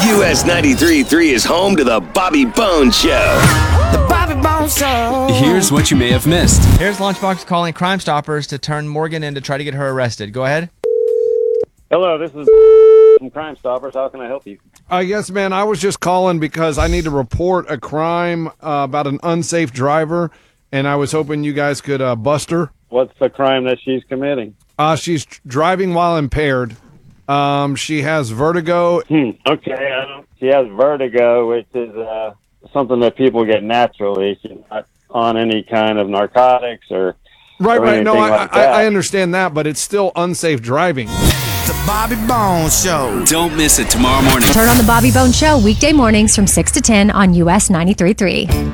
US 93.3 is home to the Bobby Bones Show. The Bobby Bones Show. Here's what you may have missed. Here's Lunchbox calling Crime Stoppers to turn Morgan in to try to get her arrested. Go ahead. Hello, this is from Crime Stoppers. How can I help you? Yes, man. I was just calling because I need to report a crime about an unsafe driver, and I was hoping you guys could bust her. What's the crime that she's committing? She's driving while impaired. She has vertigo. Okay, she has vertigo, which is something that people get naturally. She's not on any kind of narcotics or Right. No, like that. I understand that, but it's still unsafe driving. The Bobby Bones Show. Don't miss it tomorrow morning. Turn on the Bobby Bones Show weekday mornings from 6 to 10 on US 93.3.